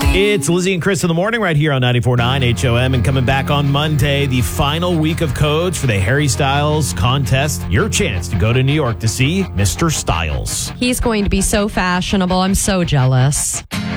It's Lizzie and Chris in the morning right here on 94.9 HOM. And coming back on Monday, the final week of codes for the Harry Styles contest. Your chance to go to New York to see Mr. Styles. He's going to be so fashionable. I'm so jealous.